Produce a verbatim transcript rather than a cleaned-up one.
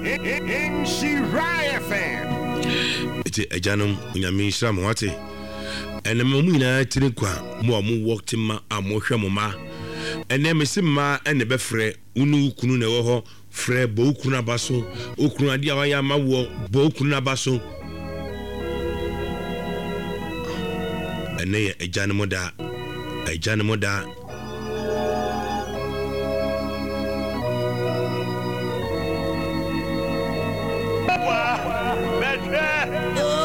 in Shiraya fan. It's a janum, Yami Samwati. And the Momina Tinikwa, Momu walked him a Moshamoma. And then Miss Ma and the Befre, Unu Kununeho, Fre Bokuna Basso, Ukunadia Yama, Bokuna Basso. And they a Janamoda, a Janamoda. Wow,